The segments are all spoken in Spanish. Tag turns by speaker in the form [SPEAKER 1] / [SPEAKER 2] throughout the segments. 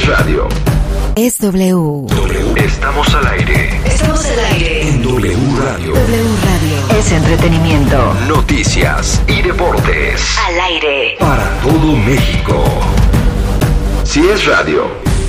[SPEAKER 1] es radio.
[SPEAKER 2] Es W.
[SPEAKER 1] Estamos al aire.
[SPEAKER 2] Estamos al aire.
[SPEAKER 1] En W Radio.
[SPEAKER 2] W Radio. Es entretenimiento.
[SPEAKER 1] Noticias y deportes.
[SPEAKER 2] Al aire.
[SPEAKER 1] Para todo México. Si es radio.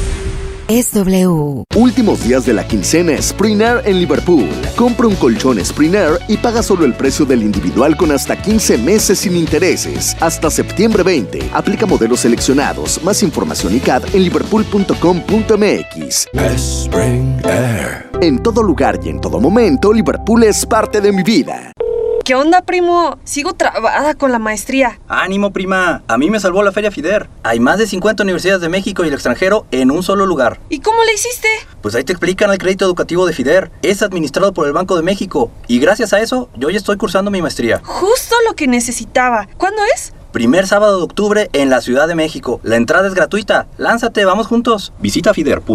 [SPEAKER 2] Es W.
[SPEAKER 3] Últimos días de la quincena Spring Air en Liverpool. Compra un colchón Spring Air y paga solo el precio del individual con hasta 15 meses sin intereses. Hasta septiembre 20. Aplica modelos seleccionados. Más información y CAD en liverpool.com.mx.
[SPEAKER 1] Spring Air.
[SPEAKER 3] En todo lugar y en todo momento, Liverpool es parte de mi vida.
[SPEAKER 4] ¿Qué onda, primo? Sigo trabada con la maestría.
[SPEAKER 5] ¡Ánimo, prima! A mí me salvó la Feria FIDER. Hay más de 50 universidades de México y el extranjero en un solo lugar.
[SPEAKER 4] ¿Y cómo le hiciste?
[SPEAKER 5] Pues ahí te explican el crédito educativo de FIDER. Es administrado por el Banco de México. Y gracias a eso, yo ya estoy cursando mi maestría.
[SPEAKER 4] Justo lo que necesitaba. ¿Cuándo es?
[SPEAKER 5] Primer sábado de octubre en la Ciudad de México. La entrada es gratuita. ¡Lánzate, vamos juntos!
[SPEAKER 6] Visita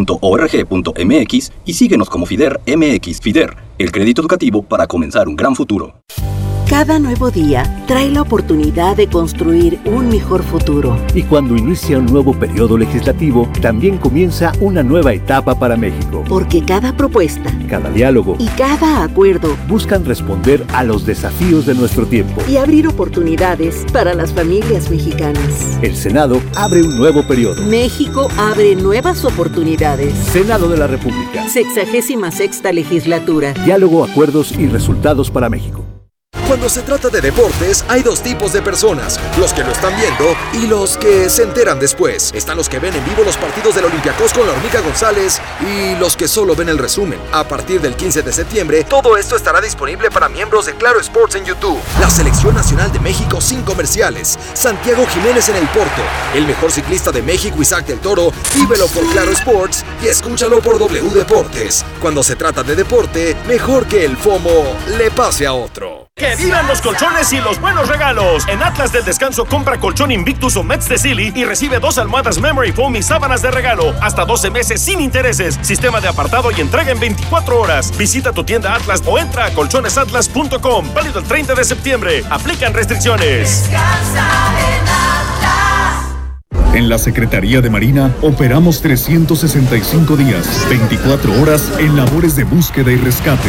[SPEAKER 6] fider.org.mx y síguenos como FIDER MX. FIDER, el crédito educativo para comenzar un gran futuro.
[SPEAKER 7] Cada nuevo día trae la oportunidad de construir un mejor futuro.
[SPEAKER 8] Y cuando inicia un nuevo periodo legislativo, también comienza una nueva etapa para México.
[SPEAKER 7] Porque cada propuesta,
[SPEAKER 8] cada diálogo
[SPEAKER 7] y cada acuerdo
[SPEAKER 8] buscan responder a los desafíos de nuestro tiempo
[SPEAKER 7] y abrir oportunidades para las familias mexicanas.
[SPEAKER 8] El Senado abre un nuevo periodo.
[SPEAKER 7] México abre nuevas oportunidades.
[SPEAKER 8] Senado de la República.
[SPEAKER 7] 66ª legislatura.
[SPEAKER 8] Diálogo, acuerdos y resultados para México.
[SPEAKER 9] Cuando se trata de deportes, hay dos tipos de personas: los que lo están viendo y los que se enteran después. Están los que ven en vivo los partidos del Olympiacos con la Hormiga González y los que solo ven el resumen. A partir del 15 de septiembre, todo esto estará disponible para miembros de Claro Sports en YouTube. La Selección Nacional de México sin comerciales. Santiago Jiménez en el Porto. El mejor ciclista de México, Isaac del Toro. Vívelo por Claro Sports y escúchalo por W Deportes. Cuando se trata de deporte, mejor que el FOMO le pase a otro.
[SPEAKER 10] ¡Que vivan los colchones y los buenos regalos! En Atlas del Descanso compra colchón Invictus o Mets de Silly y recibe 2 almohadas Memory Foam y sábanas de regalo. Hasta 12 meses sin intereses. Sistema de apartado y entrega en 24 horas. Visita tu tienda Atlas o entra a colchonesatlas.com. Válido el 30 de septiembre. Aplican restricciones.
[SPEAKER 11] Descansa en Atlas.
[SPEAKER 12] En la Secretaría de Marina operamos 365 días, 24 horas en labores de búsqueda y rescate.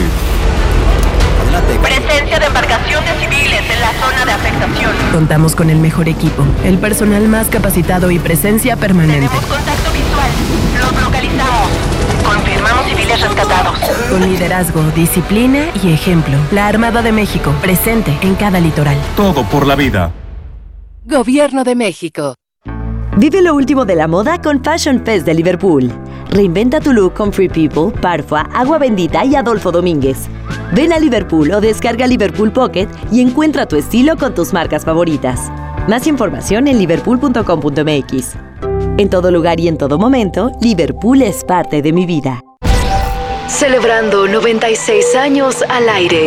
[SPEAKER 13] Presencia de embarcaciones civiles en la zona de afectación.
[SPEAKER 14] Contamos con el mejor equipo, el personal más capacitado y presencia permanente.
[SPEAKER 13] Tenemos contacto visual. Los localizamos. Confirmamos civiles rescatados.
[SPEAKER 14] Con liderazgo, disciplina y ejemplo. La Armada de México, presente en cada litoral.
[SPEAKER 12] Todo por la vida.
[SPEAKER 2] Gobierno de México.
[SPEAKER 15] Vive lo último de la moda con Fashion Fest de Liverpool. Reinventa tu look con Free People, Parfua, Agua Bendita y Adolfo Domínguez. Ven a Liverpool o descarga Liverpool Pocket y encuentra tu estilo con tus marcas favoritas. Más información en liverpool.com.mx. En todo lugar y en todo momento, Liverpool es parte de mi vida.
[SPEAKER 2] Celebrando 96 años al aire.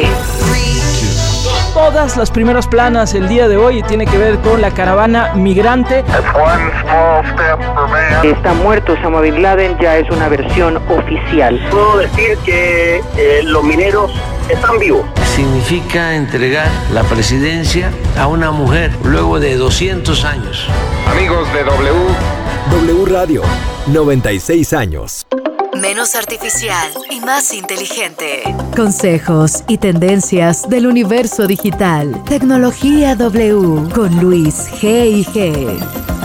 [SPEAKER 16] Todas las primeras planas el día de hoy tiene que ver con la caravana migrante.
[SPEAKER 17] Está muerto Osama Bin Laden, ya es una versión oficial.
[SPEAKER 18] Puedo decir que los mineros están vivos.
[SPEAKER 19] Significa entregar la presidencia a una mujer luego de 200 años.
[SPEAKER 1] Amigos de
[SPEAKER 9] W Radio, 96 años.
[SPEAKER 2] Menos artificial y más inteligente.
[SPEAKER 20] Consejos y tendencias del universo digital. Tecnología W con Luis G&G.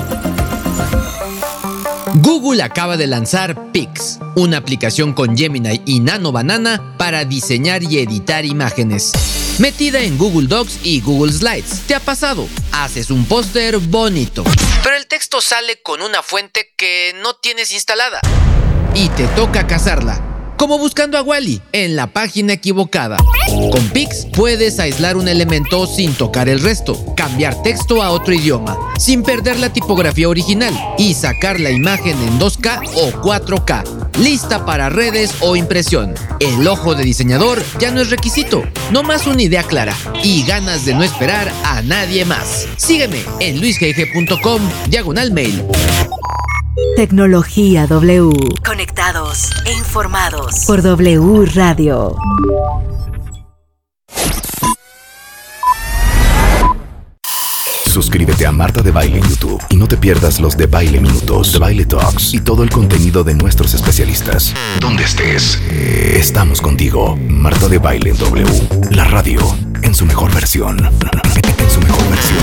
[SPEAKER 5] Google acaba de lanzar Pix, una aplicación con Gemini y Nano Banana para diseñar y editar imágenes. Metida en Google Docs y Google Slides. ¿Te ha pasado? Haces un póster bonito, pero el texto sale con una fuente que no tienes instalada. Y te toca cazarla, como buscando a Wally en la página equivocada. Con Pix puedes aislar un elemento sin tocar el resto, cambiar texto a otro idioma, sin perder la tipografía original y sacar la imagen en 2K o 4K, lista para redes o impresión. El ojo de diseñador ya no es requisito, no más una idea clara y ganas de no esperar a nadie más. Sígueme en luisgg.com/mail.
[SPEAKER 20] Tecnología W.
[SPEAKER 2] Conectados e informados.
[SPEAKER 20] Por W Radio.
[SPEAKER 21] Suscríbete a Marta de Baile en YouTube y no te pierdas los de Baile Minutos, de Baile Talks y todo el contenido de nuestros especialistas. Donde estés, estamos contigo. Marta de Baile W, la radio en su mejor versión. En su mejor versión.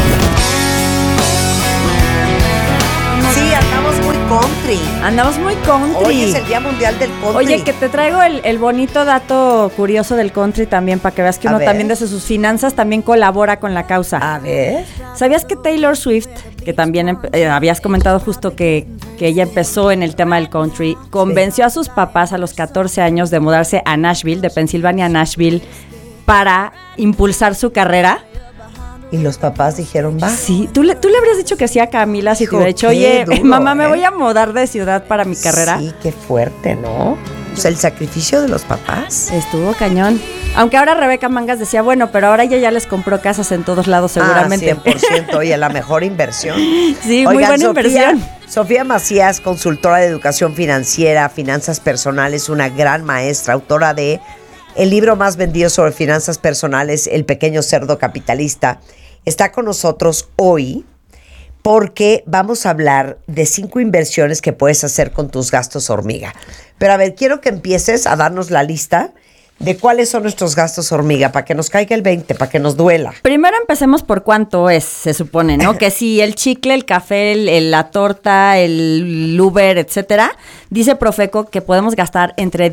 [SPEAKER 22] Sí, andamos muy country.
[SPEAKER 23] Andamos muy country.
[SPEAKER 22] Hoy es el Día Mundial del Country.
[SPEAKER 23] Oye, que te traigo el bonito dato curioso del country también, para que veas que uno también desde sus finanzas también colabora con la causa.
[SPEAKER 22] A ver.
[SPEAKER 23] ¿Sabías que Taylor Swift, que también habías comentado justo que ella empezó en el tema del country, convenció a sus papás a los 14 años de mudarse a Nashville, de Pensilvania a Nashville, para impulsar su carrera?
[SPEAKER 22] Y los papás dijeron, va.
[SPEAKER 23] Sí, tú le habrías dicho que sí a Camila si te hubiera dicho, oye, duro, mamá, me voy a mudar de ciudad para mi carrera.
[SPEAKER 22] Sí, qué fuerte, ¿no? O sea, el sacrificio de los papás.
[SPEAKER 23] Estuvo cañón. Aunque ahora Rebeca Mangas decía, bueno, pero ahora ella ya les compró casas en todos lados seguramente.
[SPEAKER 22] 100%, oye, la mejor inversión.
[SPEAKER 23] Sí, oigan, muy buena inversión.
[SPEAKER 22] Sofía Macías, consultora de educación financiera, finanzas personales, una gran maestra, autora de el libro más vendido sobre finanzas personales, El pequeño cerdo capitalista, está con nosotros hoy porque vamos a hablar de 5 inversiones que puedes hacer con tus gastos hormiga. Pero a ver, quiero que empieces a darnos la lista de cuáles son nuestros gastos hormiga, para que nos caiga el 20, para que nos duela.
[SPEAKER 23] Primero empecemos por cuánto es, se supone, ¿no? Que si el chicle, el café, la torta, el Uber, etcétera, dice Profeco que podemos gastar entre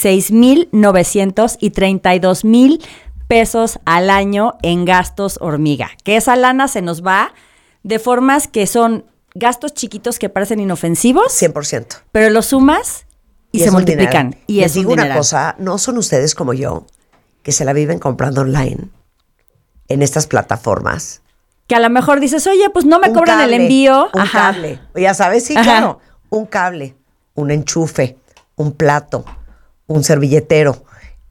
[SPEAKER 23] 16,900 y 32,000 pesos al año en gastos hormiga. Que esa lana se nos va de formas que son gastos chiquitos que parecen inofensivos.
[SPEAKER 22] 100%.
[SPEAKER 23] Pero los sumas y se multiplican. Y
[SPEAKER 22] les digo una cosa, no son ustedes como yo, que se la viven comprando online en estas plataformas.
[SPEAKER 23] Que a lo mejor dices, oye, pues no me cobran el envío.
[SPEAKER 22] Un cable. Ya sabes, sí, claro. Un cable, un enchufe, un plato, un servilletero.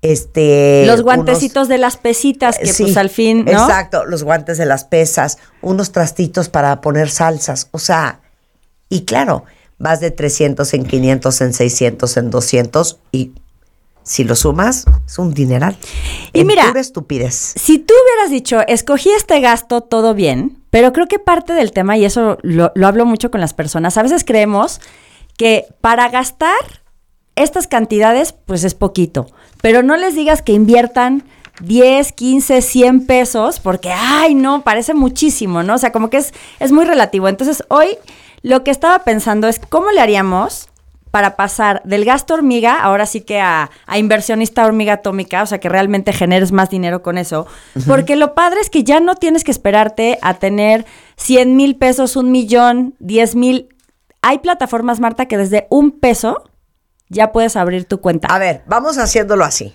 [SPEAKER 23] Los guantecitos de las pesitas, que sí, pues al fin, ¿no?
[SPEAKER 22] Exacto, los guantes de las pesas, unos trastitos para poner salsas, o sea, y claro, vas de 300 en 500, en 600, en 200 y si lo sumas, es un dineral.
[SPEAKER 23] Y mira,
[SPEAKER 22] pura estupidez.
[SPEAKER 23] Si tú hubieras dicho, escogí este gasto, todo bien, pero creo que parte del tema, y eso lo hablo mucho con las personas, a veces creemos que para gastar estas cantidades, pues es poquito. Pero no les digas que inviertan 10, 15, 100 pesos, porque, ay, no, parece muchísimo, ¿no? O sea, como que es muy relativo. Entonces, hoy lo que estaba pensando es, ¿cómo le haríamos para pasar del gasto hormiga, ahora sí que a inversionista hormiga atómica? O sea, que realmente generes más dinero con eso. Uh-huh. Porque lo padre es que ya no tienes que esperarte a tener 100,000 pesos, 1,000,000, 10,000. Hay plataformas, Marta, que desde $1 ya puedes abrir tu cuenta.
[SPEAKER 22] A ver, vamos haciéndolo así.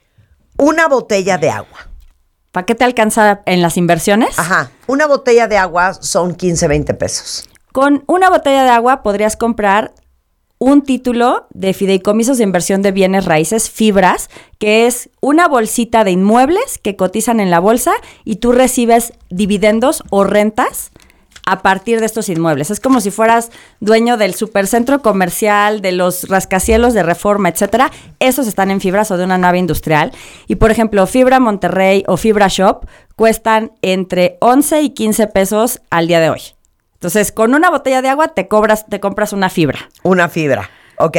[SPEAKER 22] Una botella de agua.
[SPEAKER 23] ¿Para qué te alcanza en las inversiones?
[SPEAKER 22] Ajá. Una botella de agua son 15, 20 pesos.
[SPEAKER 23] Con una botella de agua podrías comprar un título de fideicomisos de inversión de bienes raíces, FIBRAs, que es una bolsita de inmuebles que cotizan en la bolsa y tú recibes dividendos o rentas a partir de estos inmuebles. Es como si fueras dueño del supercentro comercial, de los rascacielos de Reforma, etcétera. Esos están en Fibras o de una nave industrial. Y, por ejemplo, Fibra Monterrey o Fibra Shop cuestan entre 11 y 15 pesos al día de hoy. Entonces, con una botella de agua te compras una fibra.
[SPEAKER 22] Una fibra, ok.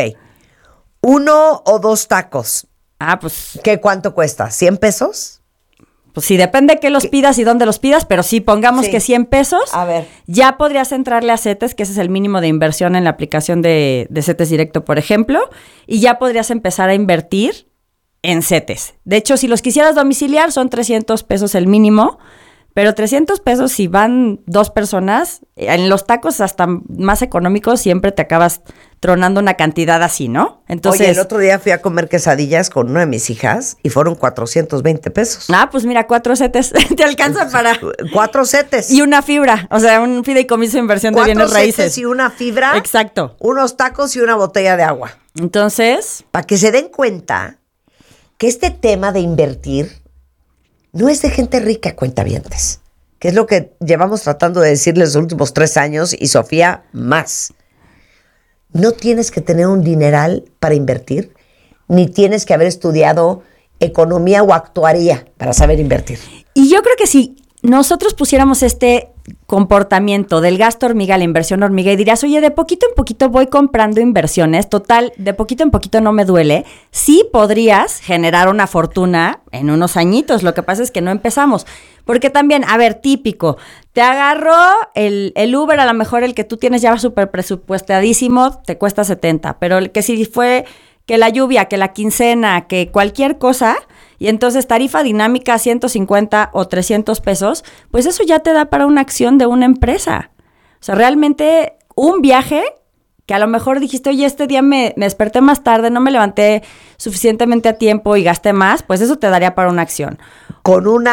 [SPEAKER 22] 1 o 2 tacos.
[SPEAKER 23] Pues...
[SPEAKER 22] ¿Qué cuánto cuesta? ¿100 pesos?
[SPEAKER 23] Pues sí, depende de qué los pidas y dónde los pidas, pero sí, pongamos que 100 pesos.
[SPEAKER 22] A ver.
[SPEAKER 23] Ya podrías entrarle a CETES, que ese es el mínimo de inversión en la aplicación de CETES Directo, por ejemplo, y ya podrías empezar a invertir en CETES. De hecho, si los quisieras domiciliar, son 300 pesos el mínimo, pero 300 pesos si van 2 personas, en los tacos hasta más económicos siempre te acabas tronando una cantidad así, ¿no? Entonces,
[SPEAKER 22] oye, el otro día fui a comer quesadillas con una de mis hijas y fueron 420 pesos.
[SPEAKER 23] Pues mira, 4 CETES te alcanza para...
[SPEAKER 22] 4 CETES.
[SPEAKER 23] Y una fibra, o sea, un fideicomiso de inversión de bienes raíces.
[SPEAKER 22] 4 CETES y una fibra.
[SPEAKER 23] Exacto.
[SPEAKER 22] Unos tacos y una botella de agua.
[SPEAKER 23] Entonces,
[SPEAKER 22] para que se den cuenta que este tema de invertir no es de gente rica, cuentavientes, que es lo que llevamos tratando de decirles los últimos 3 años y Sofía más. No tienes que tener un dineral para invertir, ni tienes que haber estudiado economía o actuaría para saber invertir.
[SPEAKER 23] Y yo creo que si nosotros pusiéramos este comportamiento del gasto hormiga a la inversión hormiga y dirías, oye, de poquito en poquito voy comprando inversiones, total, de poquito en poquito no me duele, sí podrías generar una fortuna en unos añitos, lo que pasa es que no empezamos, porque también, a ver, típico, te agarró el Uber, a lo mejor el que tú tienes ya súper presupuestadísimo, te cuesta 70, pero el que si fue que la lluvia, que la quincena, que cualquier cosa, y entonces tarifa dinámica 150 o 300 pesos, pues eso ya te da para una acción de una empresa. O sea, realmente un viaje que a lo mejor dijiste, oye, este día me desperté más tarde, no me levanté suficientemente a tiempo y gasté más, pues eso te daría para una acción.
[SPEAKER 22] Con un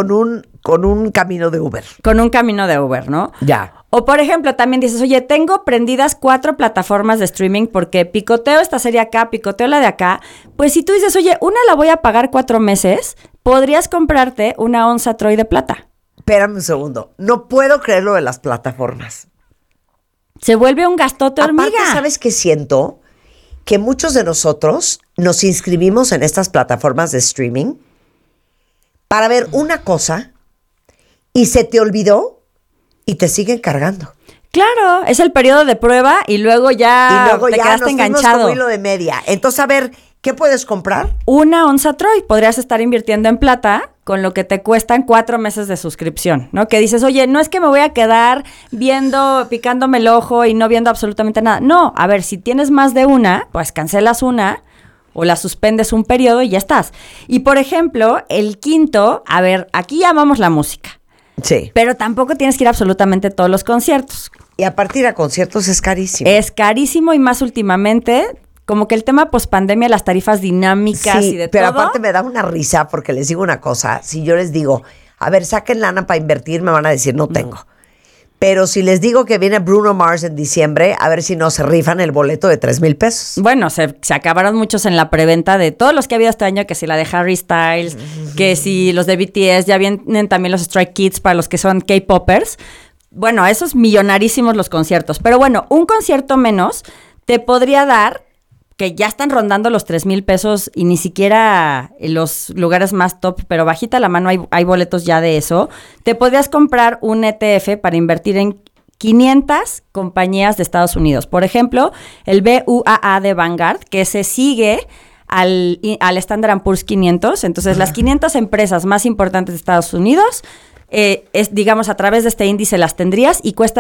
[SPEAKER 22] camino de Uber.
[SPEAKER 23] Con un camino de Uber, ¿no?
[SPEAKER 22] Ya.
[SPEAKER 23] O, por ejemplo, también dices, oye, tengo prendidas 4 plataformas de streaming porque picoteo esta serie acá, picoteo la de acá. Pues si tú dices, oye, una la voy a pagar 4 meses, podrías comprarte una onza Troy de plata.
[SPEAKER 22] Espérame un segundo. No puedo creer lo de las plataformas.
[SPEAKER 23] Se vuelve un gastote hormiga.
[SPEAKER 22] Aparte, ¿sabes qué siento? Que muchos de nosotros nos inscribimos en estas plataformas de streaming para ver una cosa y se te olvidó y te siguen cargando.
[SPEAKER 23] Claro, es el periodo de prueba y luego ya te quedaste enganchado.
[SPEAKER 22] Como hilo de media. Entonces, a ver, ¿qué puedes comprar?
[SPEAKER 23] Una onza Troy. Podrías estar invirtiendo en plata con lo que te cuestan 4 meses de suscripción, ¿no? Que dices, oye, no es que me voy a quedar viendo, picándome el ojo y no viendo absolutamente nada. No, a ver, si tienes más de una, pues cancelas una o la suspendes un periodo y ya estás. Y, por ejemplo, el quinto, a ver, aquí llamamos la música.
[SPEAKER 22] Sí.
[SPEAKER 23] Pero tampoco tienes que ir a absolutamente todos los conciertos.
[SPEAKER 22] Y a partir a conciertos es carísimo.
[SPEAKER 23] Es carísimo y más últimamente, como que el tema pospandemia, las tarifas dinámicas y de todo.
[SPEAKER 22] Pero aparte me da una risa porque les digo una cosa. Si yo les digo, a ver, saquen lana para invertir, me van a decir, no tengo. Pero si les digo que viene Bruno Mars en diciembre, a ver si no se rifan el boleto de 3,000 pesos.
[SPEAKER 23] Bueno, se acabaron muchos en la preventa de todos los que ha habido este año, que si la de Harry Styles, que si los de BTS, ya vienen también los Stray Kids para los que son K-popers. Bueno, esos millonarísimos los conciertos. Pero bueno, un concierto menos te podría dar, que ya están rondando los 3,000 pesos y ni siquiera en los lugares más top, pero bajita la mano hay boletos ya de eso. Te podrías comprar un ETF para invertir en 500 compañías de Estados Unidos. Por ejemplo, el BUAA de Vanguard, que se sigue al Standard & Poor's 500. Entonces, las 500 empresas más importantes de Estados Unidos, digamos, a través de este índice las tendrías y cuesta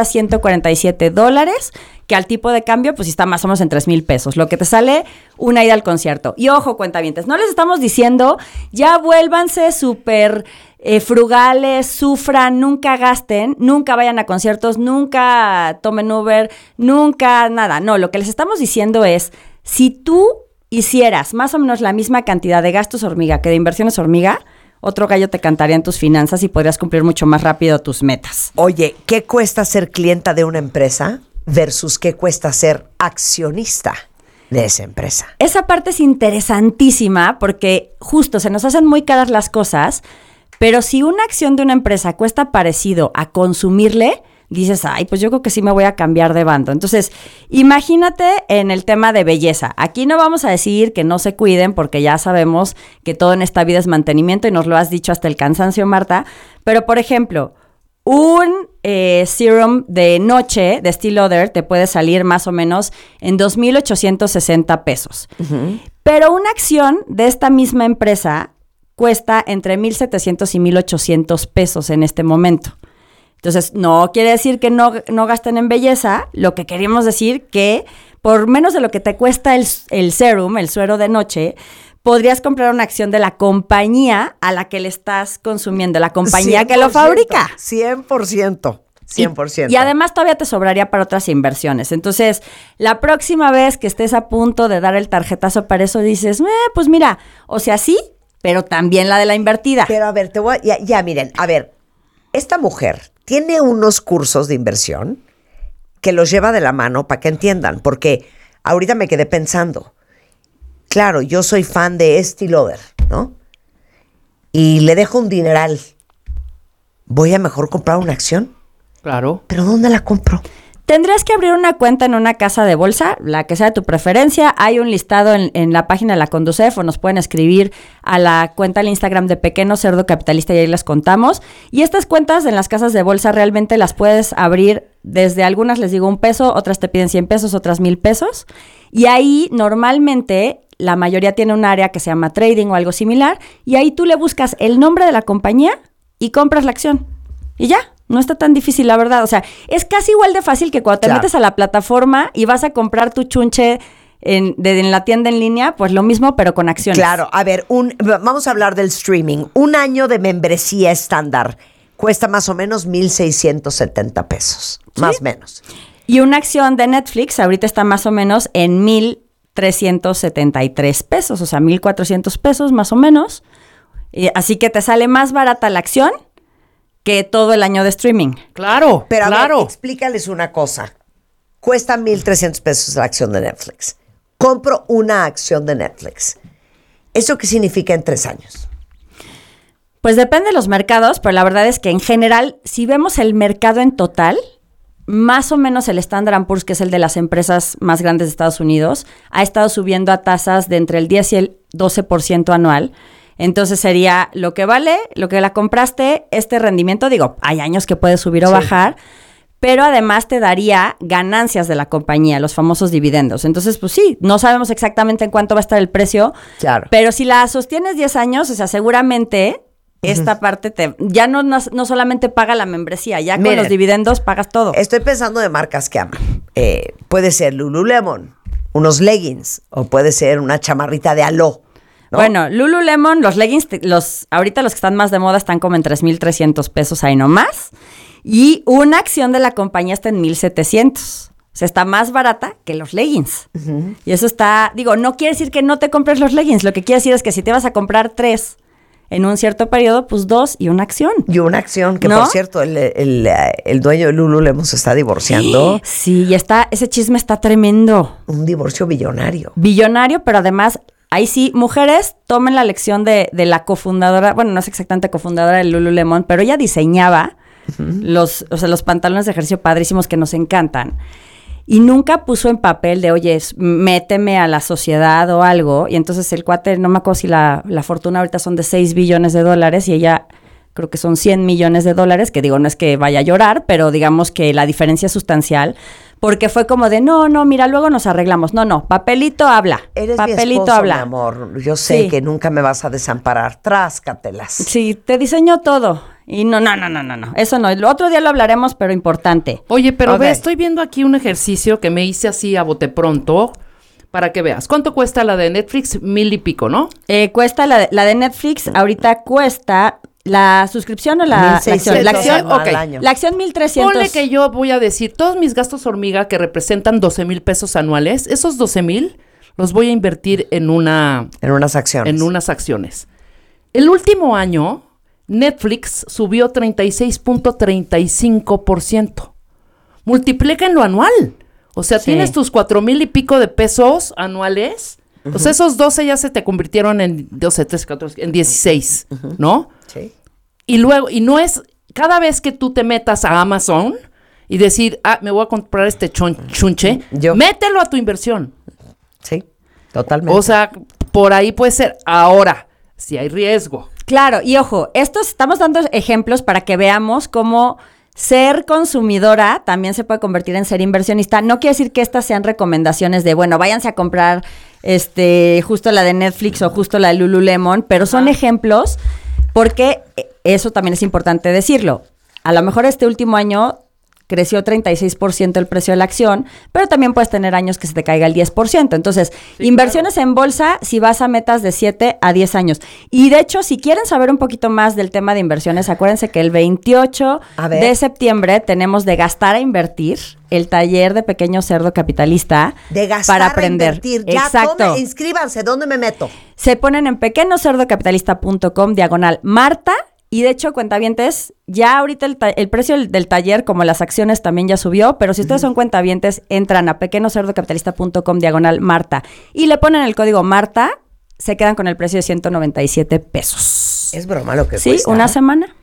[SPEAKER 23] $147, que al tipo de cambio pues está más o menos en 3,000 pesos, lo que te sale una ida al concierto. Y ojo, cuentavientes, no les estamos diciendo ya vuélvanse súper frugales, sufran, nunca gasten, nunca vayan a conciertos, nunca tomen Uber, nunca nada. No, lo que les estamos diciendo es, si tú hicieras más o menos la misma cantidad de gastos hormiga que de inversiones hormiga, otro gallo te cantaría en tus finanzas y podrías cumplir mucho más rápido tus metas.
[SPEAKER 22] Oye, ¿qué cuesta ser clienta de una empresa versus qué cuesta ser accionista de esa empresa?
[SPEAKER 23] Esa parte es interesantísima porque justo se nos hacen muy caras las cosas, pero si una acción de una empresa cuesta parecido a consumirle, dices, ay, pues yo creo que sí me voy a cambiar de bando. Entonces, imagínate en el tema de belleza. Aquí no vamos a decir que no se cuiden porque ya sabemos que todo en esta vida es mantenimiento y nos lo has dicho hasta el cansancio, Marta. Pero, por ejemplo, un serum de noche de Estée Lauder te puede salir más o menos en 2,860 pesos. Uh-huh. Pero una acción de esta misma empresa cuesta entre 1,700 y 1,800 pesos en este momento. Entonces, no quiere decir que no gasten en belleza, lo que queríamos decir que por menos de lo que te cuesta el serum, el suero de noche, podrías comprar una acción de la compañía a la que le estás consumiendo, la compañía que lo fabrica.
[SPEAKER 22] 100%. 100%.
[SPEAKER 23] Y además todavía te sobraría para otras inversiones. Entonces, la próxima vez que estés a punto de dar el tarjetazo para eso, dices, pues mira, o sea, sí, pero también la de la invertida.
[SPEAKER 22] Pero a ver, ya miren, a ver, esta mujer tiene unos cursos de inversión que los lleva de la mano para que entiendan, porque ahorita me quedé pensando, claro, yo soy fan de Estée Lauder, ¿no? Y le dejo un dineral. ¿Voy a mejor comprar una acción?
[SPEAKER 16] Claro.
[SPEAKER 22] ¿Pero dónde la compro?
[SPEAKER 23] Tendrías que abrir una cuenta en una casa de bolsa, la que sea de tu preferencia. Hay un listado en la página de la Conducef, o nos pueden escribir a la cuenta del Instagram de Pequeño Cerdo Capitalista y ahí les contamos. Y estas cuentas en las casas de bolsa realmente las puedes abrir desde algunas, les digo, $1, otras te piden $100, otras $1,000. Y ahí normalmente la mayoría tiene un área que se llama trading o algo similar. Y ahí tú le buscas el nombre de la compañía y compras la acción. Y ya. No está tan difícil, la verdad. O sea, es casi igual de fácil que cuando te metes a la plataforma y vas a comprar tu chunche en la tienda en línea, pues lo mismo, pero con acciones.
[SPEAKER 22] Claro. A ver, vamos a hablar del streaming. Un año de membresía estándar cuesta más o menos $1,670. ¿Sí? Más o menos.
[SPEAKER 23] Y una acción de Netflix ahorita está más o menos en $1,373. O sea, $1,400 más o menos. Así que te sale más barata la acción que todo el año de streaming.
[SPEAKER 3] Claro,
[SPEAKER 22] pero
[SPEAKER 3] claro.
[SPEAKER 22] A ver, explícales una cosa. Cuesta $1,300 la acción de Netflix. Compro una acción de Netflix. ¿Eso qué significa en 3 años?
[SPEAKER 23] Pues depende de los mercados, pero la verdad es que en general, si vemos el mercado en total, más o menos el Standard & Poor's, que es el de las empresas más grandes de Estados Unidos, ha estado subiendo a tasas de entre el 10 y el 12% anual. Entonces sería lo que vale, lo que la compraste, este rendimiento. Digo, hay años que puede subir o bajar, pero además te daría ganancias de la compañía, los famosos dividendos. Entonces, pues sí, no sabemos exactamente en cuánto va a estar el precio, pero si la sostienes 10 años, o sea, seguramente esta parte ya no solamente paga la membresía, ya con los dividendos pagas todo.
[SPEAKER 22] Estoy pensando de marcas que aman. Puede ser Lululemon, unos leggings, o puede ser una chamarrita de Alo. ¿No?
[SPEAKER 23] Bueno, Lululemon, los leggings, ahorita los que están más de moda están como en $3,300 ahí nomás. Y una acción de la compañía está en $1,700. O sea, está más barata que los leggings. Y eso está, digo, no quiere decir que no te compres los leggings. Lo que quiere decir es que si te vas a comprar 3 en un cierto periodo, pues 2 y una acción.
[SPEAKER 22] Y una acción, que por cierto, el dueño de Lululemon se está divorciando.
[SPEAKER 23] Sí, y ese chisme está tremendo.
[SPEAKER 22] Un divorcio billonario.
[SPEAKER 23] Billonario, pero además... Ahí sí, mujeres, tomen la lección de la cofundadora, bueno, no es exactamente cofundadora de Lululemon, pero ella diseñaba los pantalones de ejercicio padrísimos que nos encantan. Y nunca puso en papel de, oye, méteme a la sociedad o algo. Y entonces el cuate, no me acuerdo si la fortuna ahorita son de $6 billones y ella creo que son $100 millones, que digo, no es que vaya a llorar, pero digamos que la diferencia es sustancial. Porque fue como de, no, mira, luego nos arreglamos. No, papelito habla.
[SPEAKER 22] Eres
[SPEAKER 23] papelito
[SPEAKER 22] mi esposo,
[SPEAKER 23] habla.
[SPEAKER 22] Mi amor. Yo sé que nunca me vas a desamparar. Tráscatelas.
[SPEAKER 23] Sí, te diseñó todo. Y no. Eso no. El otro día lo hablaremos, pero importante.
[SPEAKER 3] Oye, pero ve, estoy viendo aquí un ejercicio que me hice así a bote pronto para que veas. ¿Cuánto cuesta la de Netflix? 1,000 y pico, ¿no?
[SPEAKER 23] Cuesta la de Netflix, ahorita cuesta... ¿La suscripción o la acción? La acción,
[SPEAKER 3] ok.
[SPEAKER 23] La acción 1,300.
[SPEAKER 3] Ponle que yo voy a decir, todos mis gastos hormiga que representan $12,000 anuales, esos 12,000 los voy a invertir en unas acciones. El último año, Netflix subió 36.35%. Multipliquen lo anual. O sea, tienes tus 4,000 y pico de pesos anuales. O sea, esos 12 ya se te convirtieron en 12, 13, 14, en 16, ¿no?
[SPEAKER 22] Sí.
[SPEAKER 3] Y luego, y no es, cada vez que tú te metas a Amazon y decir, me voy a comprar este chunche, mételo a tu inversión.
[SPEAKER 22] Sí, totalmente.
[SPEAKER 3] O sea, por ahí puede ser. Ahora, si hay riesgo.
[SPEAKER 23] Claro, y ojo, estamos dando ejemplos para que veamos cómo ser consumidora también se puede convertir en ser inversionista. No quiere decir que estas sean recomendaciones de, bueno, váyanse a comprar justo la de Netflix o justo la de Lululemon, pero son ejemplos porque eso también es importante decirlo. A lo mejor este último año creció 36% el precio de la acción, pero también puedes tener años que se te caiga el 10%. Entonces, inversiones en bolsa si vas a metas de 7 a 10 años. Y de hecho, si quieren saber un poquito más del tema de inversiones, acuérdense que el 28 de septiembre tenemos de gastar a invertir, el taller de Pequeño Cerdo Capitalista.
[SPEAKER 22] De gastar
[SPEAKER 23] para aprender.
[SPEAKER 22] A invertir. Ya,
[SPEAKER 23] exacto.
[SPEAKER 22] Inscríbanse, ¿dónde me meto?
[SPEAKER 23] Se ponen en pequeñocerdocapitalista.com/Marta. Y de hecho, cuentavientes, ya ahorita el precio del taller, como las acciones, también ya subió, pero si ustedes son cuentavientes, entran a pequeñocerdocapitalista.com/Marta y le ponen el código Marta, se quedan con el precio de $197.
[SPEAKER 22] Es broma lo que
[SPEAKER 23] sí,
[SPEAKER 22] cuesta.
[SPEAKER 23] Una semana.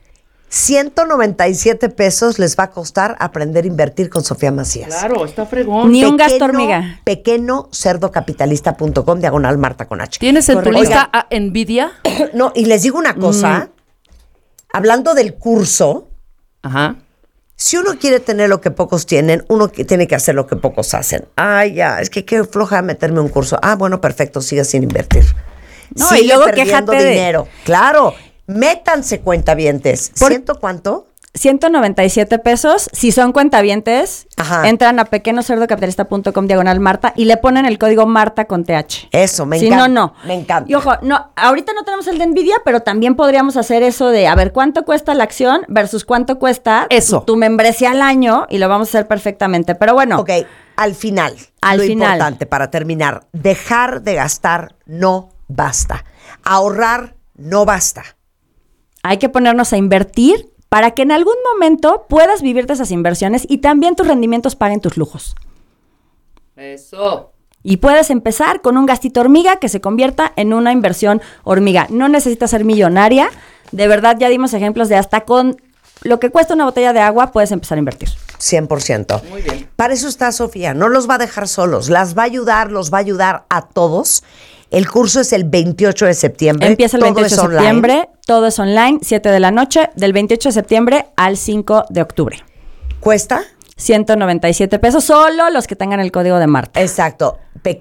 [SPEAKER 22] 197 pesos les va a costar aprender a invertir con Sofía Macías.
[SPEAKER 3] Claro, está fregón.
[SPEAKER 23] Ni un gasto hormiga.
[SPEAKER 22] pequeñocerdocapitalista.com/Marta con H.
[SPEAKER 3] ¿Tienes en tu lista a Nvidia?
[SPEAKER 22] No, y les digo una cosa. Hablando del curso, si uno quiere tener lo que pocos tienen, uno tiene que hacer lo que pocos hacen. Ay, ya, es que qué floja meterme a un curso. Ah, bueno, perfecto, siga sin invertir.
[SPEAKER 23] No,
[SPEAKER 22] sigue
[SPEAKER 23] y luego
[SPEAKER 22] perdiendo dinero. Claro. Métanse, cuentavientes. ¿Ciento cuánto?
[SPEAKER 23] 197 pesos. Si son cuentavientes, entran a pequeñocerdocapitalista.com/Marta y le ponen el código Marta con TH.
[SPEAKER 22] Eso, me encanta.
[SPEAKER 23] Si no.
[SPEAKER 22] Me encanta.
[SPEAKER 23] Y ojo, ahorita no tenemos el de Nvidia, pero también podríamos hacer eso de, a ver, ¿cuánto cuesta la acción versus cuánto cuesta tu membresía al año? Y lo vamos a hacer perfectamente. Pero bueno.
[SPEAKER 22] Ok, al final. Lo importante para terminar. Dejar de gastar no basta. Ahorrar no basta.
[SPEAKER 23] Hay que ponernos a invertir para que en algún momento puedas vivir de esas inversiones y también tus rendimientos paguen tus lujos.
[SPEAKER 3] Eso.
[SPEAKER 23] Y puedes empezar con un gastito hormiga que se convierta en una inversión hormiga. No necesitas ser millonaria. De verdad, ya dimos ejemplos de hasta con lo que cuesta una botella de agua puedes empezar a invertir.
[SPEAKER 22] 100%.
[SPEAKER 3] Muy bien.
[SPEAKER 22] Para eso está Sofía. No los va a dejar solos. Los va a ayudar a todos. El curso es el 28 de septiembre.
[SPEAKER 23] Empieza el 28 de septiembre. Todo es online, 7 de la noche, del 28 de septiembre al 5 de octubre.
[SPEAKER 22] ¿Cuesta?
[SPEAKER 23] 197 pesos, solo los que tengan el código de Marta.
[SPEAKER 22] Exacto.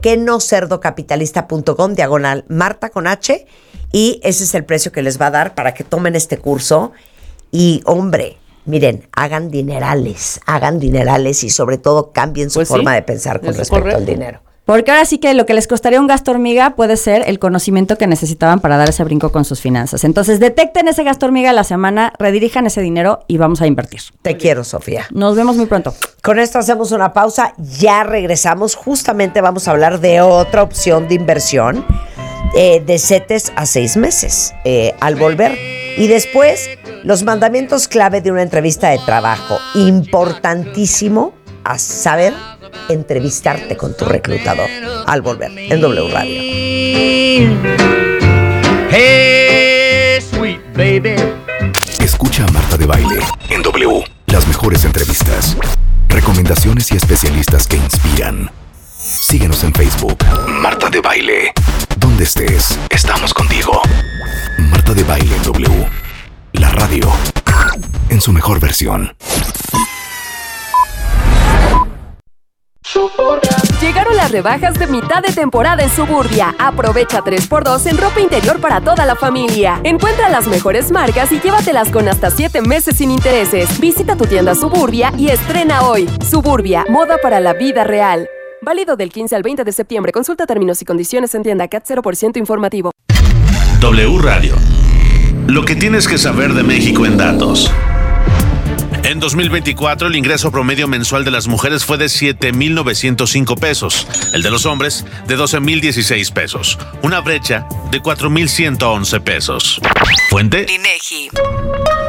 [SPEAKER 22] pequeñocerdocapitalista.com/Marta con H. Y ese es el precio que les va a dar para que tomen este curso. Y, hombre, miren, hagan dinerales y sobre todo cambien su forma de pensar con respecto al dinero.
[SPEAKER 23] Porque ahora sí que lo que les costaría un gasto hormiga puede ser el conocimiento que necesitaban para dar ese brinco con sus finanzas. Entonces, detecten ese gasto hormiga a la semana, redirijan ese dinero y vamos a invertir.
[SPEAKER 22] Te quiero, Sofía.
[SPEAKER 23] Nos vemos muy pronto.
[SPEAKER 22] Con esto hacemos una pausa, ya regresamos. Justamente vamos a hablar de otra opción de inversión de 7 a 6 meses al volver. Y después, los mandamientos clave de una entrevista de trabajo. Importantísimo a saber entrevistarte con tu reclutador al volver en W Radio.
[SPEAKER 21] Hey, sweet baby. Escucha a Marta de Baile en W. Las mejores entrevistas, recomendaciones y especialistas que inspiran. Síguenos en Facebook. Marta de Baile. Donde estés, estamos contigo. Marta de Baile en W. La radio en su mejor versión.
[SPEAKER 4] Llegaron las rebajas de mitad de temporada en Suburbia. Aprovecha 3x2 en ropa interior para toda la familia. Encuentra las mejores marcas y llévatelas con hasta 7 meses sin intereses. Visita tu tienda Suburbia y estrena hoy. Suburbia, moda para la vida real. Válido del 15 al 20 de septiembre. Consulta términos y condiciones en tienda CAT 0% informativo.
[SPEAKER 10] W Radio. Lo que tienes que saber de México en datos. En 2024, el ingreso promedio mensual de las mujeres fue de 7,905 pesos. El de los hombres, de 12,016 pesos. Una brecha de 4,111 pesos. ¿Fuente?
[SPEAKER 2] INEGI.